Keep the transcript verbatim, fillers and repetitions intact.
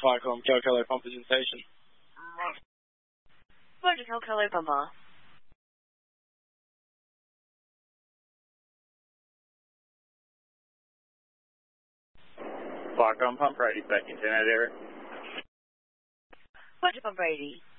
Firecom, Calcalo Pumpers in station. Roger, Calcalo Pumper. Firecom, Pump Brady back in ten area. Roger, Pump Brady.